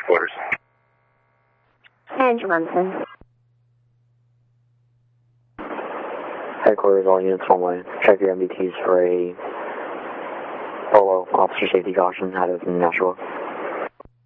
headquarters. Angela Munson. Headquarters, all units one way. Check your MDTs for a Polo officer safety caution out of Nashua.